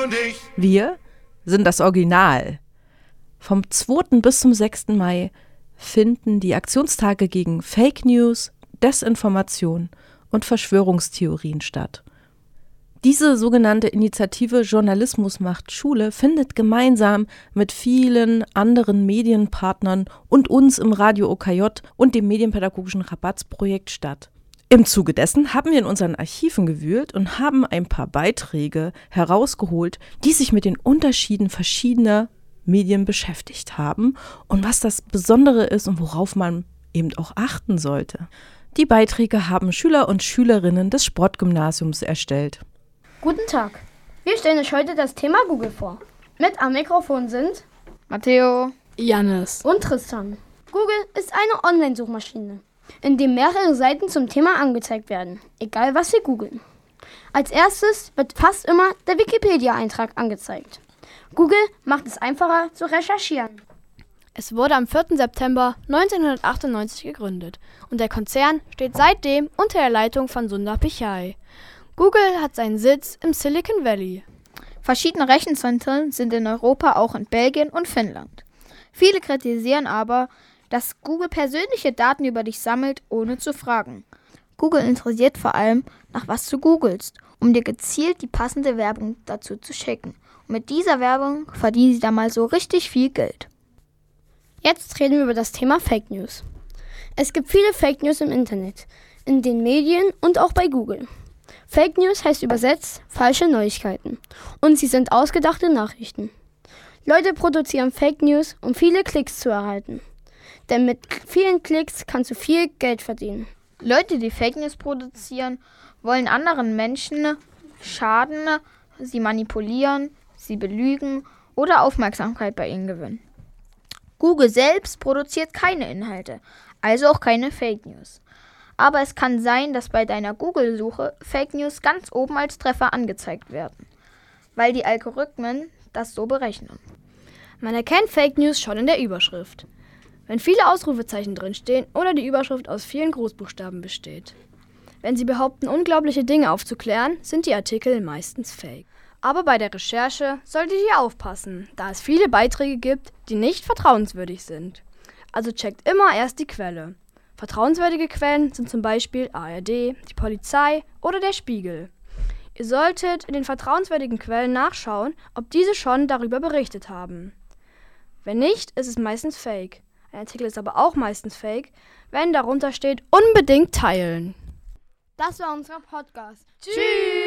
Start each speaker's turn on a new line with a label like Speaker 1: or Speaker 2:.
Speaker 1: und ich.
Speaker 2: Wir sind das Original. Vom 2. bis zum 6. Mai finden die Aktionstage gegen Fake News, Desinformation und Verschwörungstheorien statt. Diese sogenannte Initiative Journalismus macht Schule findet gemeinsam mit vielen anderen Medienpartnern und uns im Radio OKJ und dem Medienpädagogischen Rabattsprojekt statt. Im Zuge dessen haben wir in unseren Archiven gewühlt und haben ein paar Beiträge herausgeholt, die sich mit den Unterschieden verschiedener Medien beschäftigt haben und was das Besondere ist und worauf man eben auch achten sollte. Die Beiträge haben Schüler und Schülerinnen des Sportgymnasiums erstellt.
Speaker 3: Guten Tag, wir stellen euch heute das Thema Google vor. Mit am Mikrofon sind
Speaker 4: Matteo, Jannis
Speaker 3: und Tristan. Google ist eine Online-Suchmaschine, in der mehrere Seiten zum Thema angezeigt werden, egal was wir googeln. Als erstes wird fast immer der Wikipedia-Eintrag angezeigt. Google macht es einfacher zu recherchieren.
Speaker 4: Es wurde am 4. September 1998 gegründet und der Konzern steht seitdem unter der Leitung von Sundar Pichai. Google hat seinen Sitz im Silicon Valley.
Speaker 5: Verschiedene Rechenzentren sind in Europa, auch in Belgien und Finnland. Viele kritisieren aber, dass Google persönliche Daten über dich sammelt, ohne zu fragen. Google interessiert vor allem, nach was du googelst, um dir gezielt die passende Werbung dazu zu schicken. Und mit dieser Werbung verdienen sie da mal so richtig viel Geld.
Speaker 3: Jetzt reden wir über das Thema Fake News. Es gibt viele Fake News im Internet, in den Medien und auch bei Google. Fake News heißt übersetzt falsche Neuigkeiten und sie sind ausgedachte Nachrichten. Leute produzieren Fake News, um viele Klicks zu erhalten. Denn mit vielen Klicks kannst du viel Geld verdienen.
Speaker 5: Leute, die Fake News produzieren, wollen anderen Menschen schaden, sie manipulieren, sie belügen oder Aufmerksamkeit bei ihnen gewinnen. Google selbst produziert keine Inhalte, also auch keine Fake News. Aber es kann sein, dass bei deiner Google-Suche Fake News ganz oben als Treffer angezeigt werden, weil die Algorithmen das so berechnen.
Speaker 4: Man erkennt Fake News schon in der Überschrift, wenn viele Ausrufezeichen drinstehen oder die Überschrift aus vielen Großbuchstaben besteht. Wenn sie behaupten, unglaubliche Dinge aufzuklären, sind die Artikel meistens fake. Aber bei der Recherche solltet ihr aufpassen, da es viele Beiträge gibt, die nicht vertrauenswürdig sind. Also checkt immer erst die Quelle. Vertrauenswürdige Quellen sind zum Beispiel ARD, die Polizei oder der Spiegel. Ihr solltet in den vertrauenswürdigen Quellen nachschauen, ob diese schon darüber berichtet haben. Wenn nicht, ist es meistens fake. Ein Artikel ist aber auch meistens fake, wenn darunter steht, unbedingt teilen.
Speaker 3: Das war unser Podcast.
Speaker 4: Tschüss!